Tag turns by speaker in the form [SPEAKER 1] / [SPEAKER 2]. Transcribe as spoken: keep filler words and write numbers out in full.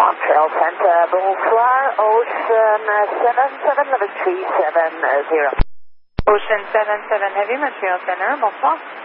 [SPEAKER 1] Montreal Center, bonsoir, Ocean seven seven, level three seven zero.
[SPEAKER 2] Ocean seven seven Heavy, Montreal Center, bonsoir.